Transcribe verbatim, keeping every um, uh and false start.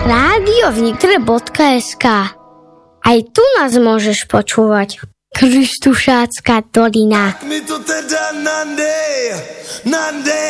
rádio vnitre bodka es ká. Aj tu nás môžeš počúvať. Krištušácka dolina. Mi to teda nande, nande.